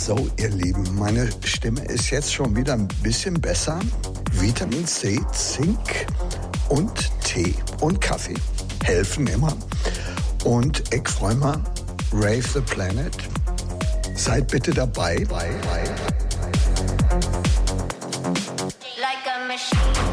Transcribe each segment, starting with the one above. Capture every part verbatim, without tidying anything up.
So, ihr Lieben, meine Stimme ist jetzt schon wieder ein bisschen besser. Vitamin C, Zink und Tee und Kaffee helfen immer. Und ich freue mich, Rave the Planet. Seid bitte dabei. Bye, bye. Like a machine.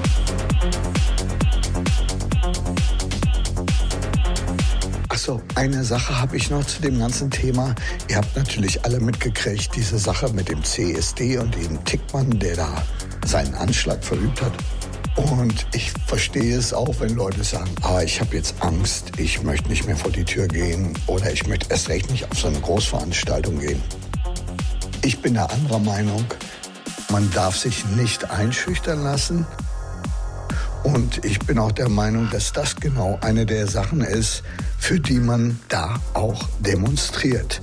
Achso, eine Sache habe ich noch zu dem ganzen Thema. Ihr habt natürlich alle mitgekriegt, diese Sache mit dem C S D und dem Tickmann, der da seinen Anschlag verübt hat. Und ich verstehe es auch, wenn Leute sagen, ah, ich habe jetzt Angst, ich möchte nicht mehr vor die Tür gehen oder ich möchte erst recht nicht auf so eine Großveranstaltung gehen. Ich bin der anderer Meinung, man darf sich nicht einschüchtern lassen. Und ich bin auch der Meinung, dass das genau eine der Sachen ist, für die man da auch demonstriert.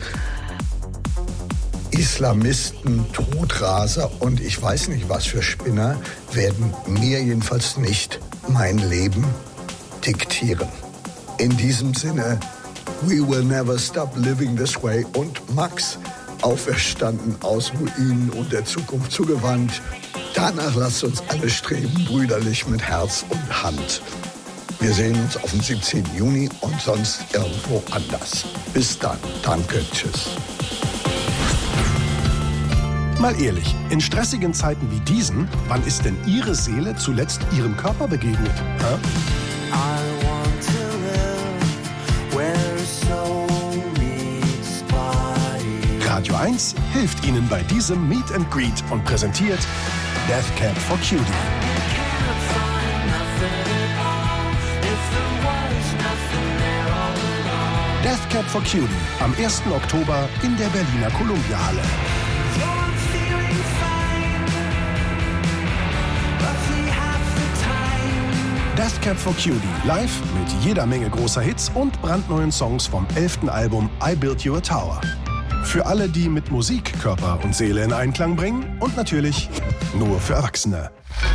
Islamisten, Todraser und ich weiß nicht was für Spinner werden mir jedenfalls nicht mein Leben diktieren. In diesem Sinne, we will never stop living this way. Und Max, auferstanden aus Ruinen und der Zukunft zugewandt. Danach lasst uns alle streben, brüderlich mit Herz und Hand. Wir sehen uns auf dem siebzehnten Juni und sonst irgendwo anders. Bis dann. Danke. Tschüss. Mal ehrlich, in stressigen Zeiten wie diesen, wann ist denn Ihre Seele zuletzt Ihrem Körper begegnet? Hä? Radio eins hilft Ihnen bei diesem Meet and Greet und präsentiert Death Cab for Cutie. Death Cab for Cutie am ersten Oktober in der Berliner Columbia-Halle. Death Cab for Cutie live mit jeder Menge großer Hits und brandneuen Songs vom elften Album I Built You a Tower. Für alle, die mit Musik Körper und Seele in Einklang bringen und natürlich nur für Erwachsene.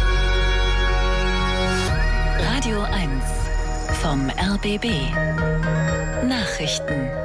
Radio eins vom R B B. Nachrichten.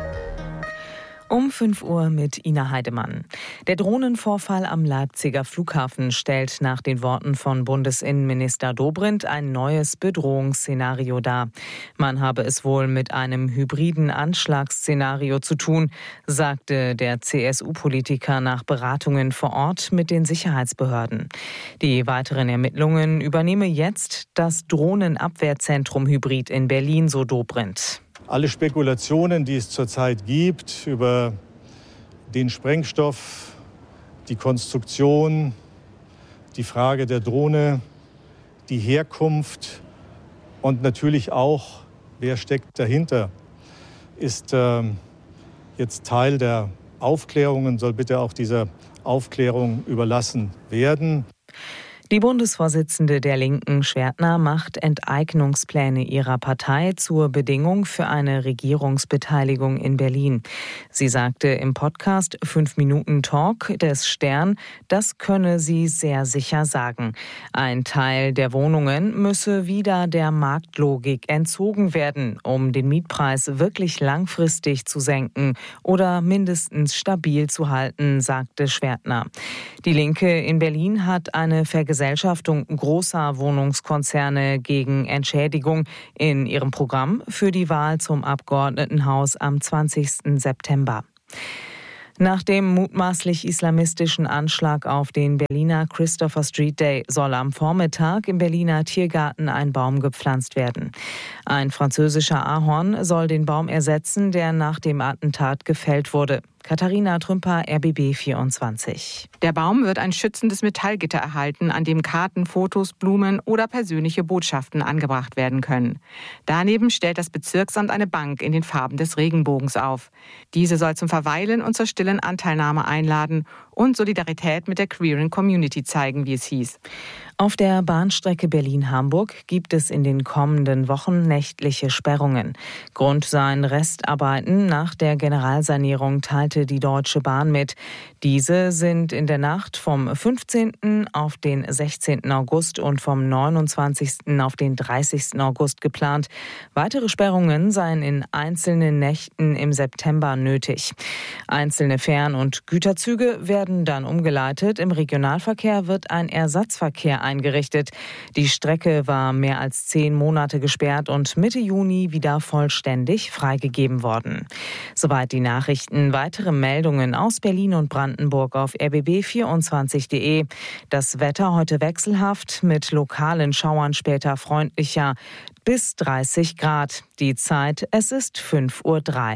Um fünf Uhr mit Ina Heidemann. Der Drohnenvorfall am Leipziger Flughafen stellt nach den Worten von Bundesinnenminister Dobrindt ein neues Bedrohungsszenario dar. Man habe es wohl mit einem hybriden Anschlagsszenario zu tun, sagte der C S U-Politiker nach Beratungen vor Ort mit den Sicherheitsbehörden. Die weiteren Ermittlungen übernehme jetzt das Drohnenabwehrzentrum Hybrid in Berlin, so Dobrindt. Alle Spekulationen, die es zurzeit gibt über den Sprengstoff, die Konstruktion, die Frage der Drohne, die Herkunft und natürlich auch, wer steckt dahinter, ist äh, jetzt Teil der Aufklärung und soll bitte auch dieser Aufklärung überlassen werden. Die Bundesvorsitzende der Linken, Schwertner, macht Enteignungspläne ihrer Partei zur Bedingung für eine Regierungsbeteiligung in Berlin. Sie sagte im Podcast fünf Minuten Talk des Stern, das könne sie sehr sicher sagen. Ein Teil der Wohnungen müsse wieder der Marktlogik entzogen werden, um den Mietpreis wirklich langfristig zu senken oder mindestens stabil zu halten, sagte Schwertner. Die Linke in Berlin hat eine Vergesellschaftung großer Wohnungskonzerne gegen Entschädigung in ihrem Programm für die Wahl zum Abgeordnetenhaus am zwanzigsten September. Nach dem mutmaßlich islamistischen Anschlag auf den Berliner Christopher Street Day soll am Vormittag im Berliner Tiergarten ein Baum gepflanzt werden. Ein französischer Ahorn soll den Baum ersetzen, der nach dem Attentat gefällt wurde. Katharina Trümper, R B B vierundzwanzig. Der Baum wird ein schützendes Metallgitter erhalten, an dem Karten, Fotos, Blumen oder persönliche Botschaften angebracht werden können. Daneben stellt das Bezirksamt eine Bank in den Farben des Regenbogens auf. Diese soll zum Verweilen und zur stillen Anteilnahme einladen und Solidarität mit der queeren Community zeigen, wie es hieß. Auf der Bahnstrecke Berlin-Hamburg gibt es in den kommenden Wochen nächtliche Sperrungen. Grund seien Restarbeiten nach der Generalsanierung, teilte die Deutsche Bahn mit. Diese sind in der Nacht vom fünfzehnten auf den sechzehnten August und vom neunundzwanzigsten auf den dreißigsten August geplant. Weitere Sperrungen seien in einzelnen Nächten im September nötig. Einzelne Fern- und Güterzüge werden dann umgeleitet. Im Regionalverkehr wird ein Ersatzverkehr eingerichtet. Die Strecke war mehr als zehn Monate gesperrt und Mitte Juni wieder vollständig freigegeben worden. Soweit die Nachrichten. Weitere Meldungen aus Berlin und Brandenburg auf r b b vierundzwanzig punkt d e. Das Wetter heute wechselhaft, mit lokalen Schauern später freundlicher bis dreißig Grad. Die Zeit, es ist fünf Uhr drei.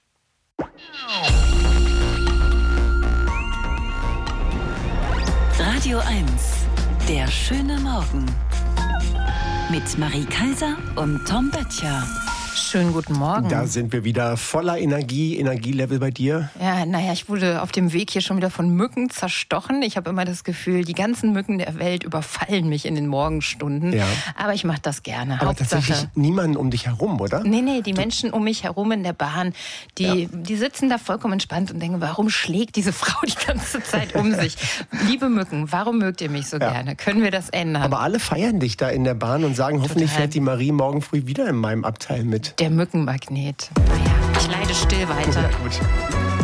Radio eins, der schöne Morgen. Mit Marie Kaiser und Tom Böttcher. Schönen guten Morgen. Da sind wir wieder voller Energie, Energielevel bei dir. Ja, naja, ich wurde auf dem Weg hier schon wieder von Mücken zerstochen. Ich habe immer das Gefühl, die ganzen Mücken der Welt überfallen mich in den Morgenstunden. Ja. Aber ich mache das gerne. Aber Hauptsache, tatsächlich niemanden um dich herum, oder? Nee, nee, die du Menschen um mich herum in der Bahn, die, ja. die sitzen da vollkommen entspannt und denken, warum schlägt diese Frau die ganze Zeit um sich? Liebe Mücken, warum mögt ihr mich so ja. gerne? Können wir das ändern? Aber alle feiern dich da in der Bahn und sagen, Total. Hoffentlich fährt die Marie morgen früh wieder in meinem Abteil mit. Der Mückenmagnet. Naja, ich leide still weiter. Ja, gut.